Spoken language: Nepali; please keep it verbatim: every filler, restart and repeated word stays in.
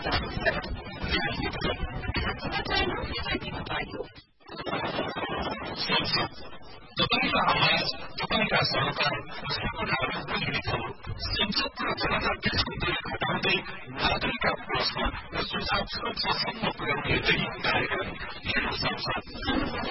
तपाईँका आवाज, तपाईँका सहकार, सपनाहरू बनिनेछौँ। संसद र जनता बीचको दूरी घटाउँदै नागरिकका प्रश्न र सुझाव सबैसम्म पुर्याउने रेडियो कार्यक्रम हेलो संसद।